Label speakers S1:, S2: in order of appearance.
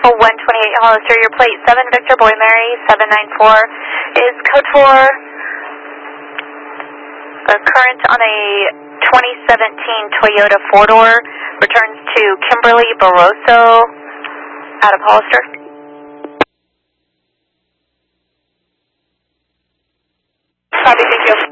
S1: 128 Hollister, your plate 7 Victor Boy Mary 794 is code for a current on a 2017 Toyota 4-door, returns to Kimberly Barroso out of Hollister. Copy, thank you.